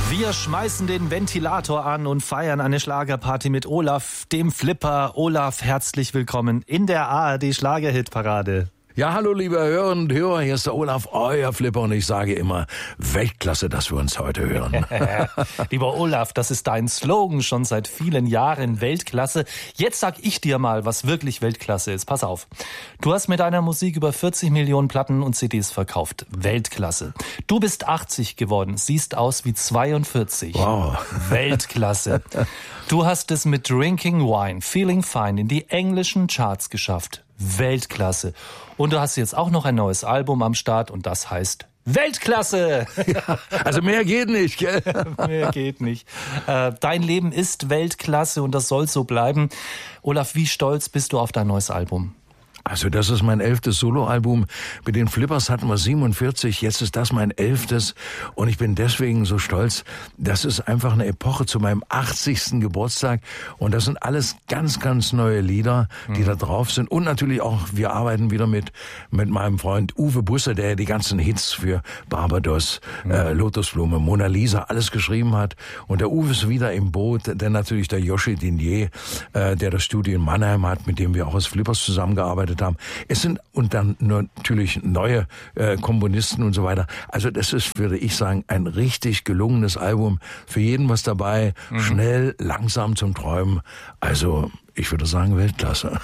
Wir schmeißen den Ventilator an und feiern eine Schlagerparty mit Olaf, dem Flipper. Olaf, herzlich willkommen in der ARD-Schlagerhitparade. Ja, hallo liebe Hörerinnen und Hörer, hier ist der Olaf, euer Flipper, und ich sage immer, Weltklasse, dass wir uns heute hören. Lieber Olaf, das ist dein Slogan schon seit vielen Jahren, Weltklasse. Jetzt sag ich dir mal, was wirklich Weltklasse ist. Pass auf. Du hast mit deiner Musik über 40 Millionen Platten und CDs verkauft. Weltklasse. Du bist 80 geworden, siehst aus wie 42. Wow. Weltklasse. Du hast es mit Drinking Wine, Feeling Fine in die englischen Charts geschafft. Weltklasse. Und du hast jetzt auch noch ein neues Album am Start und das heißt Weltklasse. Ja, also mehr geht nicht, gell? Mehr geht nicht. Dein Leben ist Weltklasse und das soll so bleiben. Olaf, wie stolz bist du auf dein neues Album? Also das ist mein 11. Soloalbum. Mit den Flippers hatten wir 47, jetzt ist das mein 11. Und ich bin deswegen so stolz. Das ist einfach eine Epoche zu meinem 80. Geburtstag. Und das sind alles ganz, ganz neue Lieder, die da drauf sind. Und natürlich auch, wir arbeiten wieder mit meinem Freund Uwe Busse, der die ganzen Hits für Barbados, Lotusblume, Mona Lisa, alles geschrieben hat. Und der Uwe ist wieder im Boot, denn natürlich der Joshi Dinier, der das Studio in Mannheim hat, mit dem wir auch als Flippers zusammengearbeitet haben. Es sind und dann natürlich neue Komponisten und so weiter. Also das ist, würde ich sagen, ein richtig gelungenes Album. Für jeden was dabei. Schnell, langsam zum Träumen. Also ich würde sagen Weltklasse.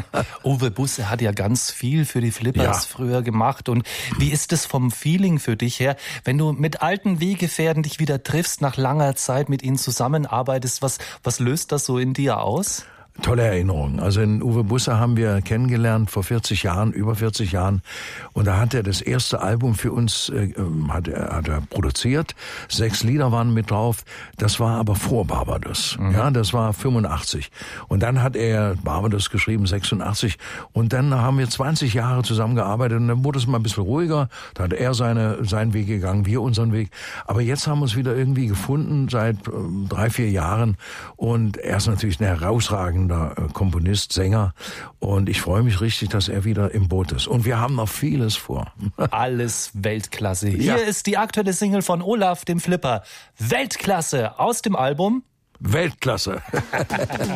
Uwe Busse hat ja ganz viel für die Flippers früher gemacht. Und wie ist es vom Feeling für dich her, wenn du mit alten Weggefährten dich wieder triffst, nach langer Zeit mit ihnen zusammenarbeitest? Was löst das so in dir aus? Tolle Erinnerung. Also in Uwe Busse haben wir kennengelernt vor 40 Jahren, über 40 Jahren. Und da hat er das erste Album für uns, hat er produziert. 6 Lieder waren mit drauf. Das war aber vor Barbados. Ja, das war 85. Und dann hat er Barbados geschrieben, 86. Und dann haben wir 20 Jahre zusammengearbeitet. Und dann wurde es mal ein bisschen ruhiger. Da hat er seinen Weg gegangen, wir unseren Weg. Aber jetzt haben wir uns wieder irgendwie gefunden seit 3-4 Jahren. Und er ist natürlich eine herausragende Komponist, Sänger, und ich freue mich richtig, dass er wieder im Boot ist. Und wir haben noch vieles vor. Alles Weltklasse. Hier ist die aktuelle Single von Olaf, dem Flipper. Weltklasse aus dem Album Weltklasse.